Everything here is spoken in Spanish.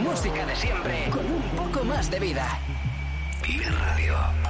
música de siempre con un poco más de vida. Vive Radio.